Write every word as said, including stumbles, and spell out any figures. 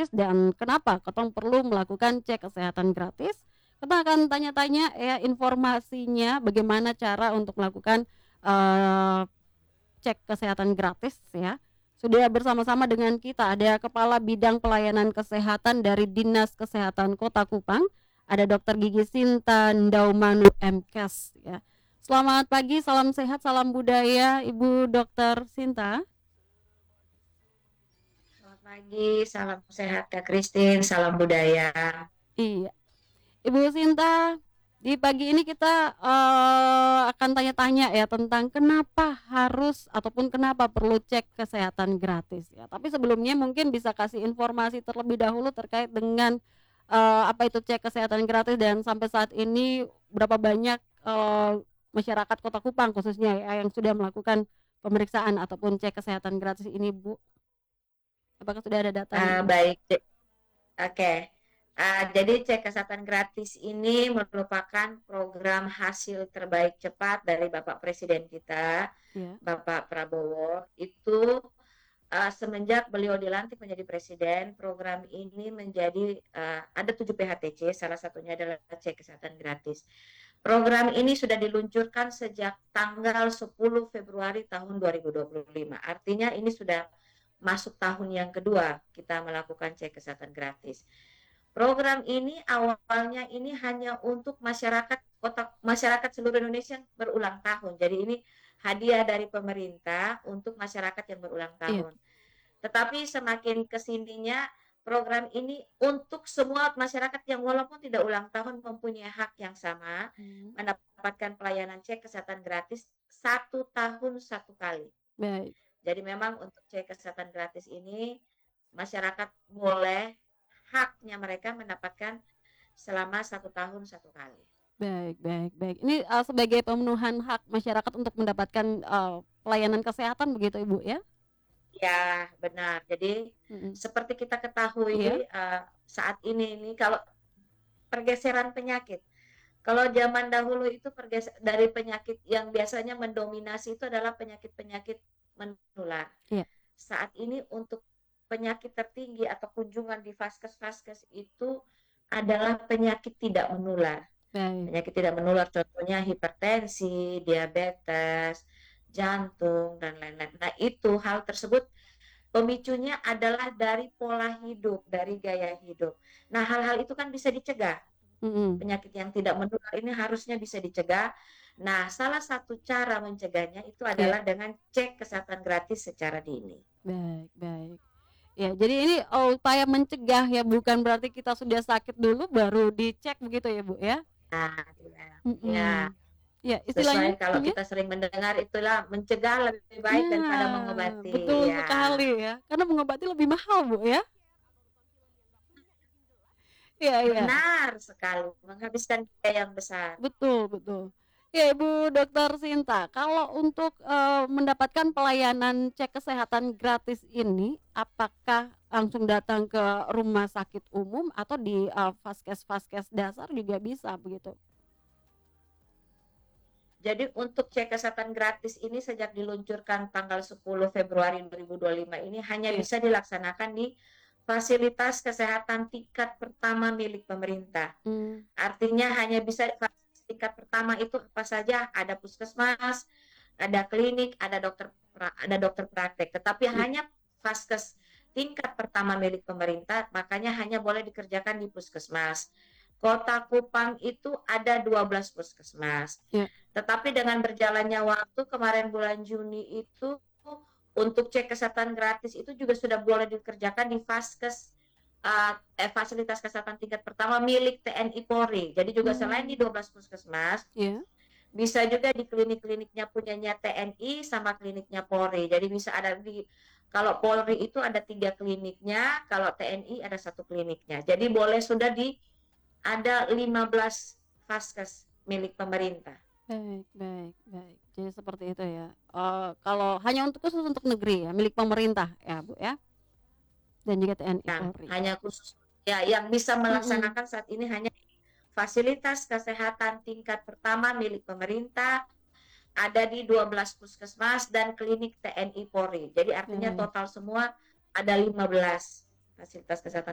gratis dan kenapa ketong perlu melakukan cek kesehatan gratis. Kita akan tanya-tanya ya informasinya bagaimana cara untuk melakukan uh, cek kesehatan gratis ya. Sudah bersama-sama dengan kita ada Kepala Bidang Pelayanan Kesehatan dari Dinas Kesehatan Kota Kupang, ada Dokter Gigi Sinta Ndaumanu M Kes ya. Selamat pagi, salam sehat, salam budaya Ibu Dokter Sinta. Selamat pagi, salam sehat Kak Christine, salam budaya. Iya, Ibu Sinta, di pagi ini kita uh, akan tanya-tanya ya tentang kenapa harus ataupun kenapa perlu cek kesehatan gratis ya. Tapi sebelumnya mungkin bisa kasih informasi terlebih dahulu terkait dengan uh, apa itu cek kesehatan gratis dan sampai saat ini berapa banyak uh, masyarakat Kota Kupang khususnya ya yang sudah melakukan pemeriksaan ataupun cek kesehatan gratis ini, Bu. Apakah sudah ada datanya? Uh, baik, oke. Okay. Uh, jadi cek kesehatan gratis ini merupakan program hasil terbaik cepat dari Bapak Presiden kita, yeah. Bapak Prabowo. Itu uh, semenjak beliau dilantik menjadi Presiden, program ini menjadi uh, ada tujuh P H T C, salah satunya adalah cek kesehatan gratis. Program ini sudah diluncurkan sejak tanggal sepuluh Februari tahun dua ribu dua puluh lima. Artinya ini sudah masuk tahun yang kedua kita melakukan cek kesehatan gratis. Program ini awalnya ini hanya untuk masyarakat kota masyarakat seluruh Indonesia yang berulang tahun. Jadi ini hadiah dari pemerintah untuk masyarakat yang berulang tahun. Iya. Tetapi semakin kesininya program ini untuk semua masyarakat yang walaupun tidak ulang tahun mempunyai hak yang sama, hmm. mendapatkan pelayanan cek kesehatan gratis satu tahun satu kali. Baik. Jadi memang untuk cek kesehatan gratis ini masyarakat boleh haknya mereka mendapatkan selama satu tahun satu kali. Baik, baik, baik. Ini uh, sebagai pemenuhan hak masyarakat untuk mendapatkan uh, pelayanan kesehatan begitu Ibu ya? Ya, benar. Jadi mm-hmm. seperti kita ketahui yeah. uh, saat ini ini kalau pergeseran penyakit. Kalau zaman dahulu itu pergeser dari penyakit yang biasanya mendominasi itu adalah penyakit-penyakit menular. Yeah. Saat ini untuk penyakit tertinggi atau kunjungan di vaskes-vaskes itu adalah penyakit tidak menular. Baik. Penyakit tidak menular contohnya hipertensi, diabetes, jantung dan lain-lain. Nah, itu hal tersebut pemicunya adalah dari pola hidup, dari gaya hidup. Nah, hal-hal itu kan bisa dicegah. Mm-hmm. Penyakit yang tidak menular ini harusnya bisa dicegah. Nah, salah satu cara mencegahnya itu adalah yeah. dengan cek kesehatan gratis secara dini. Baik, baik. Ya, jadi ini oh, upaya mencegah ya, bukan berarti kita sudah sakit dulu baru dicek begitu ya, Bu ya? Nah, ya. Mm-hmm. ya. Ya, istilahnya sesuai kalau ya? kita sering mendengar itulah mencegah lebih baik nah, daripada mengobati. Betul ya. sekali ya, karena mengobati lebih mahal, Bu ya. Iya, iya. Benar sekali, menghabiskan biaya yang besar. Betul, betul. Ya, Ibu Dokter Sinta, kalau untuk uh, mendapatkan pelayanan cek kesehatan gratis ini, apakah langsung datang ke rumah sakit umum atau di uh, vaskes-vaskes dasar juga bisa begitu? Jadi untuk cek kesehatan gratis ini sejak diluncurkan tanggal sepuluh Februari dua ribu dua puluh lima ini hanya yeah. bisa dilaksanakan di fasilitas kesehatan tingkat pertama milik pemerintah. Hmm. Artinya hanya bisa tingkat pertama itu apa saja, ada puskesmas, ada klinik, ada dokter ada dokter praktek. Tetapi hmm. hanya vaskes tingkat pertama milik pemerintah, makanya hanya boleh dikerjakan di puskesmas. Kota Kupang itu ada dua belas puskesmas. Yeah. Tetapi dengan berjalannya waktu kemarin bulan Juni itu untuk cek kesehatan gratis itu juga sudah boleh dikerjakan di vaskes uh, eh, fasilitas kesehatan tingkat pertama milik T N I Polri. Jadi juga hmm. selain di dua belas puskesmas, yeah. bisa juga di klinik-kliniknya punyanya T N I sama kliniknya Polri. Jadi bisa ada di kalau Polri itu ada tiga kliniknya, kalau T N I ada satu kliniknya. Jadi boleh sudah di ada lima belas vaskes milik pemerintah. Baik, baik, baik. Jadi seperti itu ya. Uh, kalau hanya untuk khusus untuk negeri ya, milik pemerintah ya, Bu ya. Dan juga T N I nah, Polri. Hanya khusus ya yang bisa melaksanakan mm-hmm. saat ini hanya fasilitas kesehatan tingkat pertama milik pemerintah ada di dua belas puskesmas dan klinik T N I Polri. Jadi artinya baik. Total semua ada lima belas fasilitas kesehatan